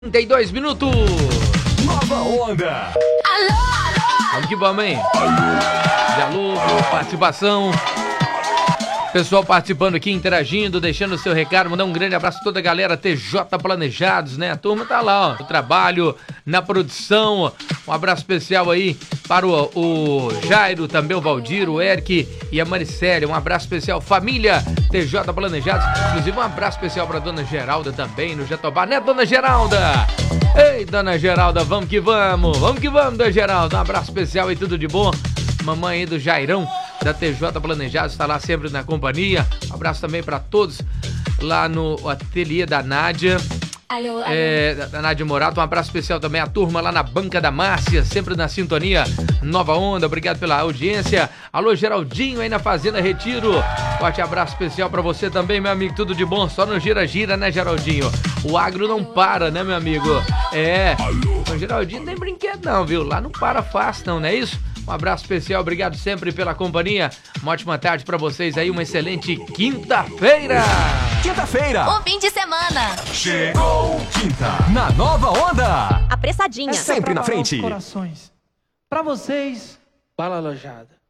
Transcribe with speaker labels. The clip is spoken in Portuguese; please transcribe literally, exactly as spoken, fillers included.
Speaker 1: trinta e dois minutos.
Speaker 2: Nova Onda.
Speaker 3: Alô, alô.
Speaker 1: Vamos que vamos, hein? Alô, participação. Pessoal participando aqui, interagindo, deixando o seu recado, mandar um grande abraço a toda a galera T J Planejados, né? A turma tá lá, ó, no trabalho, na produção. Um abraço especial aí para o, o Jairo, também o Valdir, o Eric e a Maricélia. Um abraço especial, família T J Planejados. Inclusive um abraço especial para dona Geralda também, no Jatobá, né, dona Geralda? Ei, dona Geralda, vamos que vamos, vamos que vamos, dona Geralda. Um abraço especial e tudo de bom. Mamãe aí do Jairão, da T J Planejados, está lá sempre na companhia. Um abraço também para todos lá no ateliê da Nádia.
Speaker 3: Alô, alô.
Speaker 1: É, da Nádia Morato, um abraço especial também à turma lá na Banca da Márcia, sempre na sintonia Nova Onda, obrigado pela audiência. Alô, Geraldinho aí na Fazenda Retiro, forte abraço especial pra você também, meu amigo, tudo de bom, só no gira-gira, né, Geraldinho? O agro não para, né, meu amigo? É, o Geraldinho não tem brinquedo não, viu? Lá não para fácil não, não é isso? Um abraço especial, obrigado sempre pela companhia, uma ótima tarde pra vocês aí, uma excelente quinta-feira!
Speaker 2: Quinta-feira.
Speaker 3: O fim de semana.
Speaker 2: Chegou quinta. Na Nova Onda.
Speaker 3: Apressadinha.
Speaker 2: É sempre na
Speaker 4: Preparar
Speaker 2: frente.
Speaker 4: os corações. Pra vocês, bala alojada.